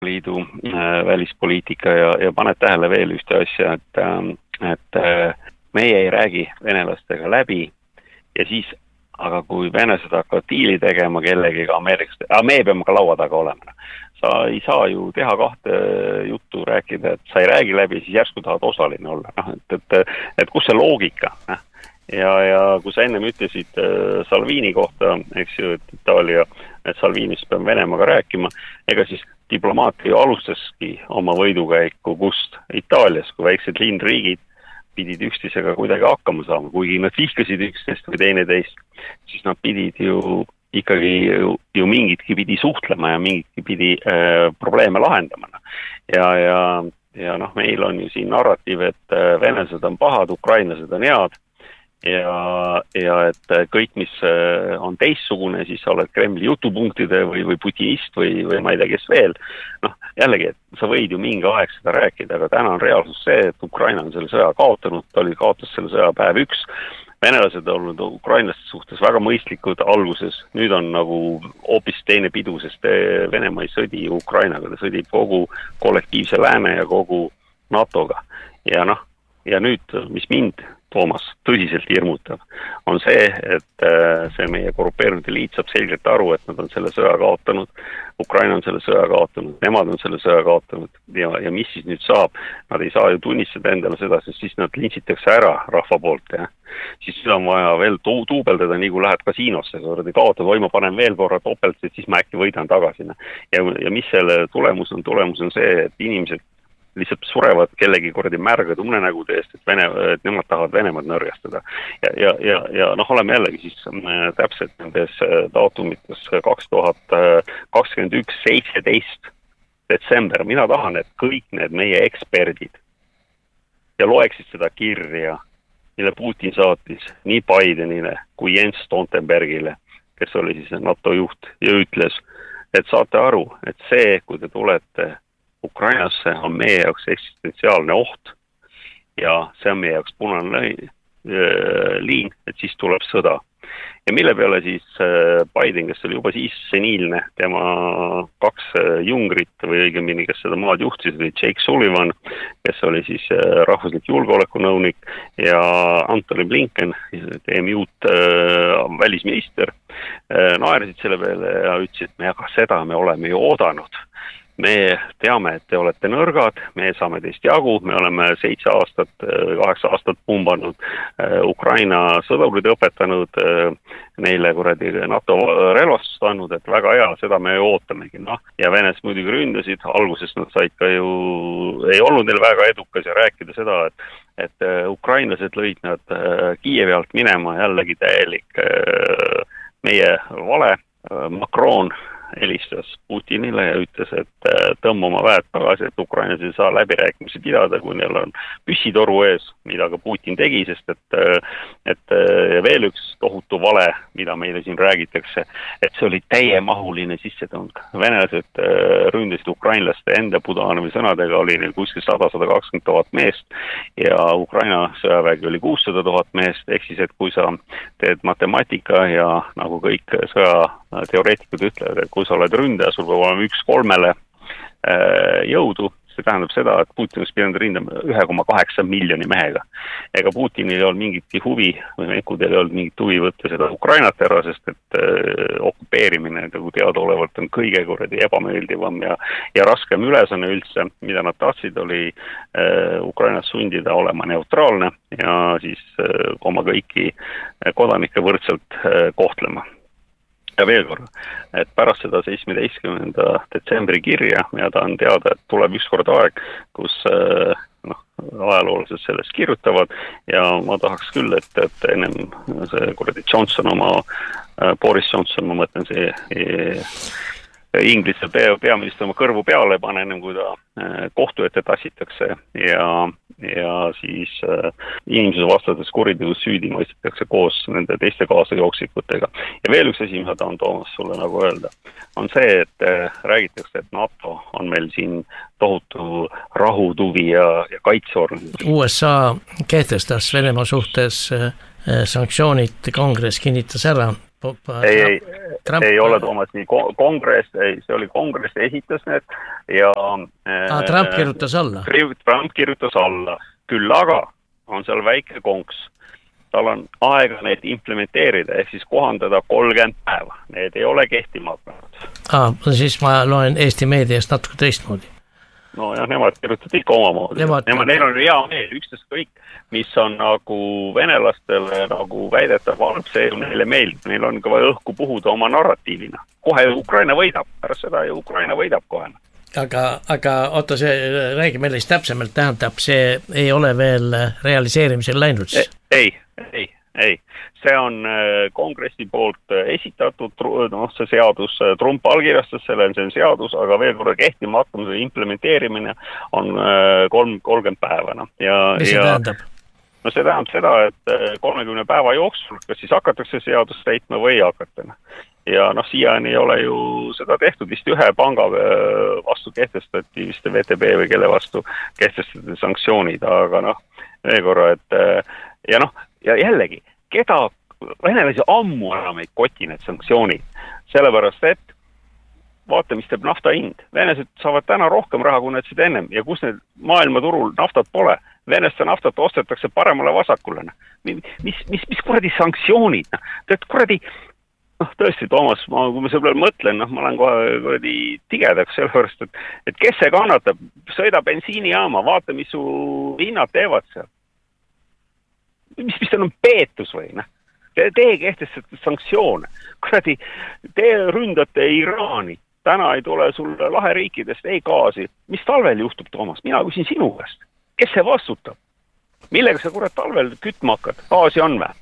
Liidu välispoliitika ja paned tähele veel ühte asja, et meie ei räägi venelastega läbi ja siis, aga kui venelased hakkavad diili tegema kellegiga Ameerikast, me peame ka laua taga olema. Sa ei saa ju teha kahte juttu rääkida, et sa ei räägi läbi, siis järsku tahad osaline olla. Et kus see loogika? Ja kui sa ennem ütlesid Salvini kohta, eks ju, et Itaalia, et Salvinis peab Venemaaga rääkima, ega siis diplomaatia alustaski oma võidukäiku kust Itaalias, kui väiksed linnriigid pidid üksteisega kuidagi hakkama saama, kuigi nad vihkasid üksteist või teineteist, siis nad pidid ju ikkagi ju mingitki pidi suhtlema ja mingitki pidi probleeme lahendama. Ja meil on ju siin narratiiv, et venelased on pahad, ukrainlased on head ja et kõik, mis on teistsugune, siis sa oled Kremli jutupunktide või putinist või ma ei tea, kes veel. Jällegi, et sa võid ju mingi aeg seda rääkida, aga täna on reaalsus see, et Ukraina on selle sõja kaotanud, ta oli kaotas selle sõja päev 1. Venelased on olnud ukrainlaste suhtes väga mõistlikud alguses, nüüd on nagu hoopis teine pidu, sest Venemaa ei sõdi Ukrainaga, ta sõdib kogu kollektiivse lääne ja kogu NATO-ga. Ja nüüd, mis mind, Toomas, tõsiselt hirmutav, on see, et see meie korrupeerunud eliit saab selgelt aru, et nad on selle sõja kaotanud, Ukraina on selle sõja kaotanud, nemad on selle sõja kaotanud ja mis siis nüüd saab? Nad ei saa ju tunnistada endale seda, sest siis nad lintsitakse ära rahva poolt. Ja. Siis on vaja veel tuubeldada, nii kui lähed kasiinosse, kaotad, ma panen veel korra topelt, et siis ma äkki võidan tagasi. Ja mis selle tulemus on? Tulemus on see, et inimesed lihtsalt surevad kellegi kordi märgad unenägude eest, et nemad tahavad Venemaad nõrgestada. Ja oleme jällegi siis täpselt nendes daatumites 2021, 17 detsember. Mina tahan, et kõik need meie eksperdid ja loeksid seda kirja, mille Putin saatis nii Bidenile kui Jens Stoltenbergile, kes oli siis NATO juht ja ütles, et saate aru, et see, kui te tulete Ukrainasse, on meie jaoks eksistentsiaalne oht ja see on meie jaoks punane liin, et siis tuleb sõda. Ja mille peale siis Biden, kes oli juba siis seniilne, tema 2 jungrit või õigemini, kes seda maad juhtisid, oli Jake Sullivan, kes oli siis rahvuslik julgeolekunõunik ja Antony Blinken, TMÜ-t välisminister, naersid selle peale ja ütlesid, aga seda me oleme ju oodanud. Me teame, et te olete nõrgad, me saame teist jagu, me oleme 7 aastat, 8 aastat pumbanud Ukraina sõdurid õpetanud, neile kuradi NATO relvastust andnud, et väga hea, seda me ootamegi. Ja Venes muidugi ründasid, alguses nad said ka ju, ei olnud neil väga edukas ja rääkida seda, et ukrainlased lõid nad Kiievi alt minema, jällegi täielik meie vale. Macron helistas Putinile ja ütles, et tõmba oma väed tagasi, et Ukrainas ei saa läbirääkimisi pidada, kui neil on püssitoru ees, mida ka Putin tegi, sest et veel üks tohutu vale, mida meile siin räägitakse, et see oli täiemahuline sissetung. Venelased ründasid ukrainlaste enda Budanovi sõnadega, oli neil kuskil 100-120 000 meest ja Ukraina sõjavägi oli 600 000 meest, ehk siis, et kui sa teed matemaatika ja nagu kõik sõjateoreetikud ütlevad, et kui sa oled ründaja, sul peab olema 1/3 jõudu, see tähendab seda, et Putin oleks pidanud rindama 1,8 miljoni mehega. Ega Putinil ei olnud mingit huvi, või Venkudel ei olnud mingit huvi võtta seda Ukrainat ära, sest et okupeerimine nagu teadaolevalt on kõige ebameeldivam ja raskem ülesanne üldse, mida nad tahtsid, oli Ukrainas sundida olema neutraalne ja siis oma kõiki kodanikke võrdselt kohtlema. Ja veel kord, et pärast seda 17. detsembri kirja ja ta on teada, et tuleb ükskord aeg, kus ajaloolased sellest kirjutavad ja ma tahaks küll, et ennem see Johnson Boris Johnson, ma mõtlen see Inglise peaminister oma kõrvu peale pane, ennem kui ta kohtu ette tassitakse ja siis inimese vastades kuritegus süüdi mõistetakse koos nende teiste kaasajooksiputega. Ja veel üks asi, mida tahan Toomas sulle nagu öelda, on see, et räägitakse, et NATO on meil siin tohutu rahutuvi ja kaitseorganisatsioon. USA kehtestas Venemaa suhtes sanktsioonid, kongress kinnitas ära ei ole Toomas nii, kongress, see oli kongress esitas need ja Trump kirjutas alla. Trump kirjutas alla, küll aga on seal väike konks. Tal on aega need implementeerida, ehk siis kohandada 30 päeva. Need ei ole kehtima hakanud. Siis ma loen Eesti meediast natuke teistmoodi. No ja nemad kirjutavad ikka omamoodi. Neil on hea meel, üksteist kõik, mis on nagu venelastele nagu väidetav halb, see ju neile meeldib. Neil on ka vaja õhku puhuda oma narratiivina. Kohe Ukraina võidab, pärast seda ju Ukraina võidab kohe. Aga oota, see räägi meile siis täpsemalt, tähendab, see ei ole veel realiseerimisel läinud? Ei. See on kongressi poolt esitatud, see seadus, Trump allkirjastas selle, see on seadus, aga veel korda kehtima hakkamise implementeerimine on 30 päevana. Mis see tähendab? No see tähendab seda, et 30 päeva jooksul, kas siis hakatakse seadust täitma või ei hakata. Ja siiani ei ole ju seda tehtud, vist ühe panga vastu kehtestati, vist VTB või kelle vastu kehtestati sanktsioonid, aga veel korra, et ja jällegi, keda venelasi ammu enam ei koti need sanktsioonid, sellepärast, et vaata, mis teeb nafta hind. Venelased saavad täna rohkem raha, kui nad seda ennem ja kus need maailmaturul naftat pole. Veneste naftat ostetakse paremale vasakule. Mis kuradi sanktsioonid? Tead kuradi, tõesti, Toomas, kui ma selle peale mõtlen, ma olen kohe kuradi tigedaks sellepärast, et kes see kannatab, sõida bensiinijaama, vaata, mis su hinnad teevad seal. Mis teil on peetus või? Teie kehtestate sanktsioone. Kuradi, te ründate Iraani. Täna ei tule sulle laheriikidest ei gaasi. Mis talvel juhtub, Toomas? Mina küsin sinu käest. Kes see vastutab? Millega sa kurat talvel kütma hakkad? Gaasi on vä?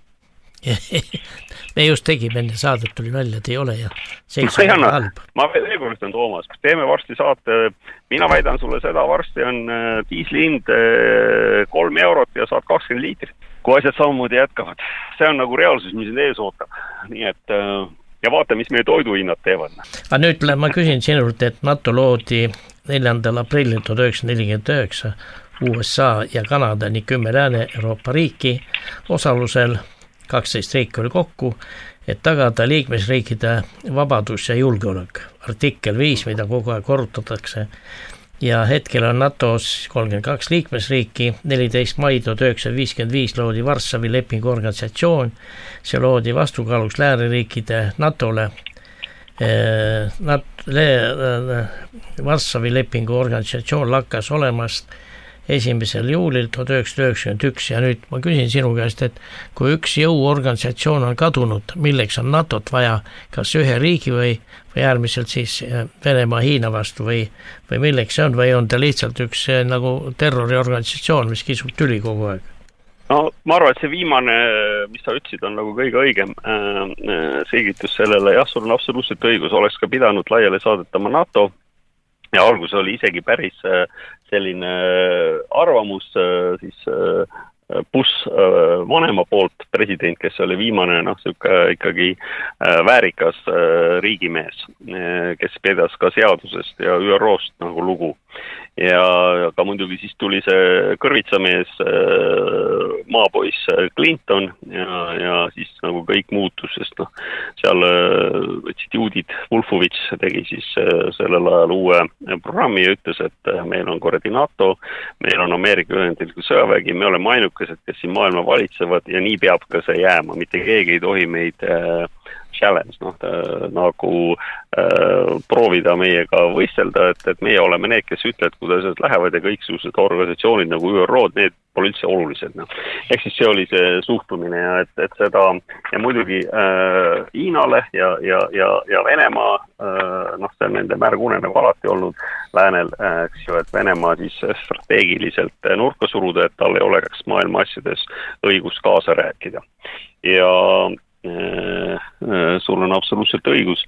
Me just tegime enne saadet tuli välja, et ei ole ja ma veel kordan, Toomas, teeme varsti saate, mina väidan sulle seda, varsti on diisli hind 3 eurot ja saad 20 liitrit, kui asjad samamoodi jätkavad. See on nagu reaalsus, mis ees ootab. Nii et ja vaata, mis meie toiduhinnad teevad. Aga nüüd ma küsin sinult, et NATO loodi 4. aprillil 1949 USA ja Kanada nii 10 Lääne-Euroopa riiki osalusel 12 riiki oli kokku, et tagada liikmesriikide vabadus ja julgeolek. Artikkel 5, mida kogu aeg korrutatakse. Ja hetkel on NATOs 32 liikmesriiki, 14 mai 1955 loodi Varssavi lepingu organisatsioon, see loodi vastukaaluks lääneriikide NATOle. Varssavi lepingu organisatsioon lakkas olemast 1. juulil 1991 ja nüüd ma küsin sinu käest, et kui üks jõuorganisatsioon on kadunud, milleks on NATOt vaja, kas ühe riigi või äärmiselt siis Venemaa Hiina vastu või milleks see on või on ta lihtsalt üks nagu terroriorganisatsioon, mis kisub tüli kogu aeg? No ma arvan, et see viimane, mis sa ütlesid, on nagu kõige õigem selgitus sellele. Jah, sul on absoluutselt õigus, oleks ka pidanud laiali saadetama NATO ja algus oli isegi päris selline arvamus siis Bush vanema poolt president, kes oli viimane ikkagi väärikas riigimees, kes pedas ka seadusest ja ÜRO-st nagu lugu. Ja ka muidugi siis tuli see kõrvitsamees maapoiss Clinton ja siis nagu kõik muutus, sest seal võtsid juudid, Wolfowitz tegi siis sellel ajal uue programmi ja ütles, et meil on korredi NATO, meil on Ameerika Ühendriikide sõjavägi, me oleme ainukesed, kes siin maailma valitsevad ja nii peab ka see jääma, mitte keegi ei tohi meid challenge, nagu proovida meiega võistelda, et meie oleme need, kes ütlevad, kuidas lähevad ja kõiksugused organisatsioonid nagu ÜRO-d, need pole üldse olulised. Ehk siis see oli see suhtumine ja et seda ja muidugi Hiinale ja Venemaa, see on nende märgune nagu alati olnud läänel, et Venemaa siis strateegiliselt nurka suruda, et tal ei oleks maailma asjades õigus kaasa rääkida. Ja sul on absoluutselt õigus,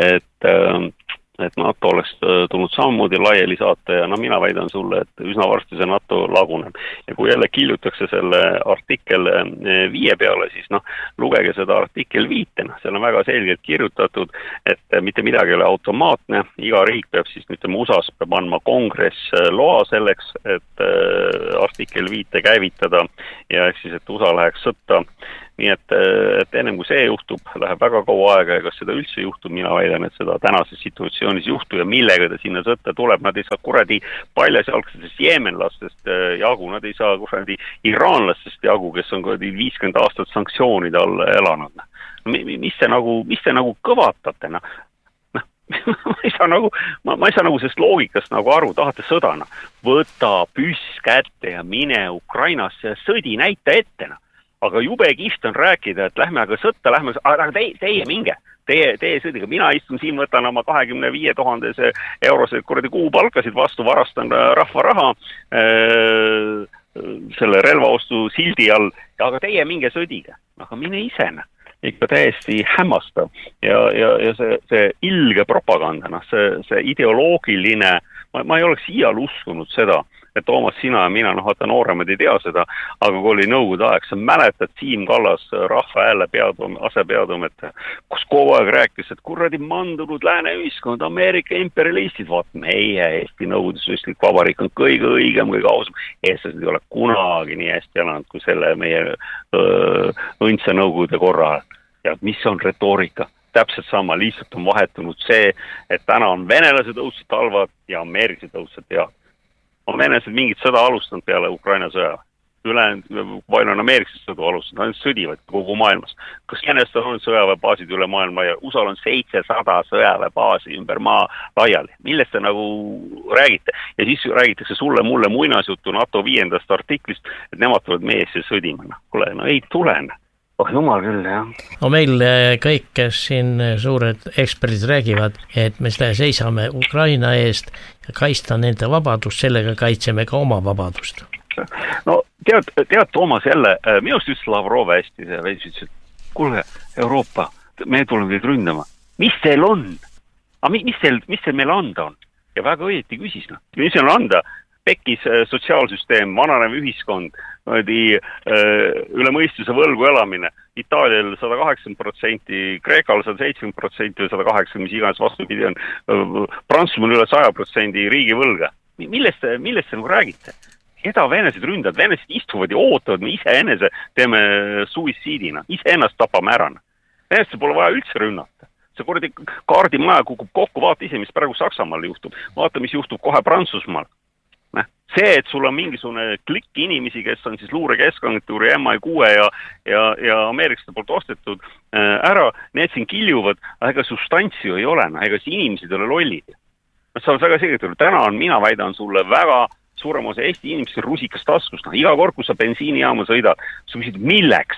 et NATO oleks tulnud samamoodi laiali saata ja mina väidan sulle, et üsna varsti see NATO laguneb. Ja kui jälle killutakse selle artikkel 5 peale, siis lugege seda artikkel 5, seal on väga selgelt kirjutatud, et mitte midagi ei ole automaatne, iga riik peab siis, USA-s peab andma kongress loa selleks, et artikkel 5 käivitada ja ehk siis, et USA läheks sõtta. Nii et ennem kui see juhtub, läheb väga kaua aega ja kas seda üldse juhtub, mina väidan, et seda tänases situatsioonis juhtu ja millega ta sinna sõtta tuleb, nad ei saa kuradi paljasjalgsest jeemenlastest jagu, nad ei saa kuradi iraanlastest jagu, kes on kuradi 50 aastat sanktsioonide all elanud. Mis te nagu kõvatate, noh? ma ei saa nagu sellest loogikast nagu aru, tahate sõdana. Võta püss kätte ja mine Ukrainasse ja sõdi näita ette, noh. Aga jube kihvt on rääkida, et lähme aga sõtta, aga teie minge, teie sõdiga. Mina istun siin, võtan oma 25 000 eurosed kuradi kuupalkasid vastu, varastan rahva raha selle relvaostu sildi all, aga teie minge sõdiga. Aga mine isena. Ikka täiesti hämmastav ja see ilge propaganda, see ideoloogiline, ma ei oleks iial uskunud seda, et Toomas, sina ja mina, vaata nooremad ei tea seda, aga kui oli nõukogude aeg, sa mäletad Siim Kallas, Rahva Hääle asepeatoimetaja, kus kogu aeg rääkis, et kuradi mandunud lääne ühiskond, Ameerika imperialistid, vaat meie Eesti Nõukogude Sotsialistlik Vabariik on kõige õigem, kõige ausam. Eestlased ei ole kunagi nii hästi elanud kui selle meie õndsa nõukogude korra. Ja mis on retoorika? Täpselt sama, lihtsalt on vahetunud see, et täna on venelased õudselt halvad ja ameeriklased õudselt head. On venelased mingit sõda alustanud peale Ukraina sõja. Palju on ameeriklased sõdu alustanud, nad sõdivad kogu maailmas. Kas venelased on sõjaväebaasid üle maailma ja USA on 700 sõjaväebaasi ümber maa laiali? Millest te nagu räägite? Ja siis räägitakse sulle mulle muinasjutu NATO 5. artiklist, et nemad tulevad meesse sõdima. Kuule, no ei tulene. Oh jumal küll, jah. No meil kõik, kes siin suured eksperdid räägivad, et me seisame Ukraina eest ja kaitsta nende vabadust, sellega kaitseme ka oma vabadust. No tead Toomas jälle, minust ütles Lavrov hästi, ütles, et kuule Euroopa, me tuleme teid ründama. Mis teil on? Mis teil meile anda on? Ja väga õieti küsis, mis teil anda? Pekkis sotsiaalsüsteem, vananev ühiskond, üle mõistuse võlgu elamine, Itaalial 180%, Kreekal 170% või 180%, mis iganes vastupidi on, Prantsusmaal üle 100% riigi võlga. Millest te nagu räägite? Keda venelased ründavad? Venelased istuvad ja ootavad, me iseenese teeme suitsiidina, iseennast tapame ära. Venelased pole vaja üldse rünnata. See kuradi kaardimaja kukub kokku, vaata ise, mis praegu Saksamaal juhtub. Vaata, mis juhtub kohe Prantsusmaal. See, et sul on mingisugune klikk inimesi, kes on siis luurekeskagentuuri MI6 ja ameeriklaste poolt ostetud ära, need siin kiljuvad, aga ega substantsi ju ei ole, ega see inimesed ei ole lollid. See on väga selgelt, täna mina väidan sulle väga suurem osa Eesti inimesed rusikas taskus. Iga kord, kui sa bensiinijaama sõidad, sa küsid, milleks?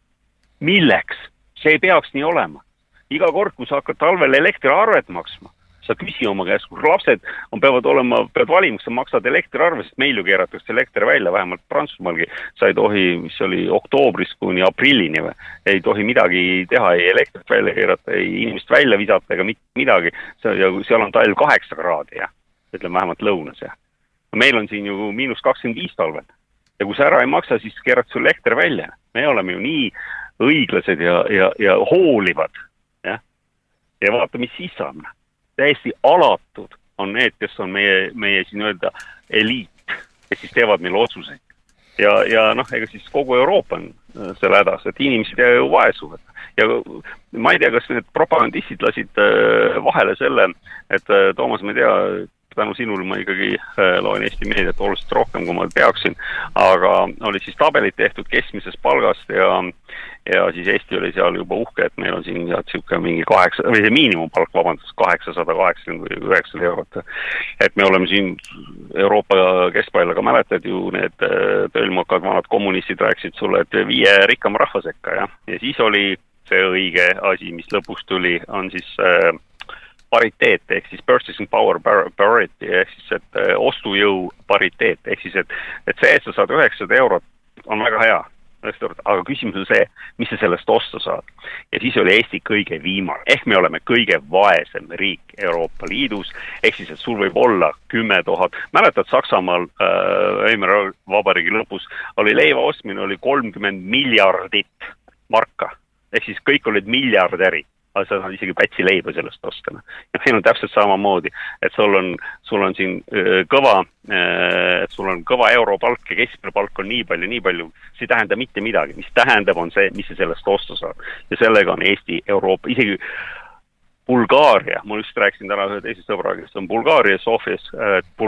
See ei peaks nii olema. Iga kord, kui sa hakkad talvel elektriarvet maksma, sa küsi oma käest, kus lapsed peavad valima, kas sa maksad elektriarve, sest meil ju keeratakse elekter välja, vähemalt Prantsusmaalgi. Sa ei tohi, mis oli oktoobrist kuni aprillini, ei tohi midagi teha, ei elektrit välja keerata, ei inimest välja visata ega midagi. Seal on talv 8 kraadi, ütleme vähemalt lõunas. Meil on siin ju -25 talvel. Ja kui sa ära ei maksa, siis keerad sul elekter välja. Me oleme ju nii õiglased ja hoolivad. Ja vaata, mis siis saab. Täiesti alatud on need, kes on meie siin öelda eliit, kes siis teevad meil otsuseid. Ja ega siis kogu Euroopa on selle hädas, et inimesed ju vaesuvad. Ja ma ei tea, kas need propagandistid lasid vahele selle, et Toomas, ma ei tea, tänu sinul ma ikkagi loen Eesti meediat oluliselt rohkem, kui ma peaksin, aga oli siis tabelid tehtud keskmisest palgast ja siis Eesti oli seal juba uhke, et meil on siin mingi 8, või see miinimumpalk, 880 või 900 eurot. Et me oleme siin Euroopa keskpallaga, mäletad ju need tölmokad vanad kommunistid rääkisid sulle, et 5 rikkama rahva sekka, ja siis oli see õige asi, mis lõpuks tuli, on siis pariteet, ehk siis purchasing power parity, ehk siis et ostujõu pariteet, ehk siis et see, et sa saad 900 eurot, on väga hea, aga küsimus on see, mis sa sellest osta saad. Ja siis oli Eesti kõige viimane, ehk me oleme kõige vaesem riik Euroopa Liidus, ehk siis, et sul võib olla 10 000, mäletad Saksamaal Weimari vabariigi lõpus, oli leiva ostmine, oli 30 miljardit marka, ehk siis kõik olid miljardärid. aga sa saad isegi pätsi leiba sellest osta. Ja meil on täpselt samamoodi, et sul on siin kõva europalk ja keskmine palk on nii palju, see ei tähenda mitte midagi, mis tähendab on see, mis sa sellest osta saad. Ja sellega on Eesti, Euroopa, isegi Bulgaaria, ma just rääkisin täna ühe teise sõbraga, kes on Bulgaaria, Sofias,